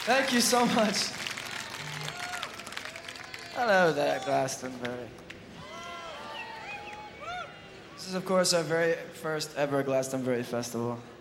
Thank you so much. Hello there, Glastonbury. This is, of course, our very first ever Glastonbury Festival.